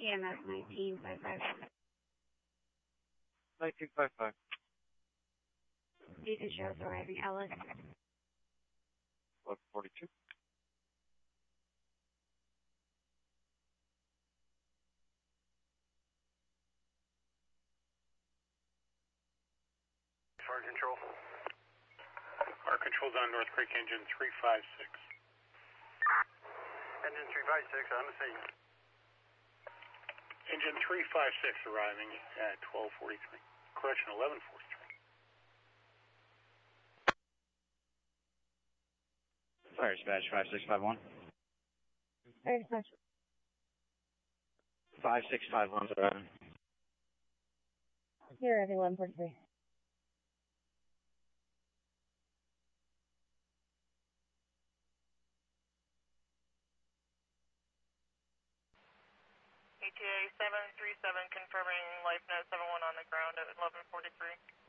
EMS 1955. 1955. Ethan shows arriving Ellis. 1142. Fire control. Fire control's on North Creek engine 356. Engine 356 on the scene. Engine 356 arriving at 1243. Correction, 1143. Fire dispatch 5651. Fire dispatch. 5651 arriving. Here, everyone, 43. ETA 737 confirming life note 71 on the ground at 1143.